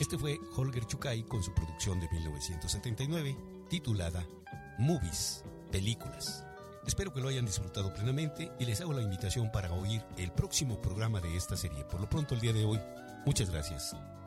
Este fue Holger Chukai con su producción de 1979, titulada Movies, Películas. Espero que lo hayan disfrutado plenamente y les hago la invitación para oír el próximo programa de esta serie. Por lo pronto, el día de hoy, muchas gracias.